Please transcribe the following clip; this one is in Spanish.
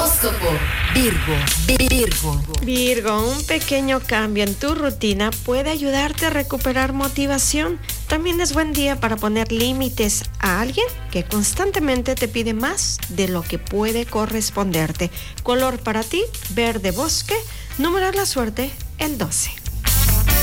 Horóscopo Virgo. Virgo, un pequeño cambio en tu rutina puede ayudarte a recuperar motivación. También es buen día para poner límites a alguien que constantemente te pide más de lo que puede corresponderte. Color para ti, verde bosque. Número de la suerte, el 12.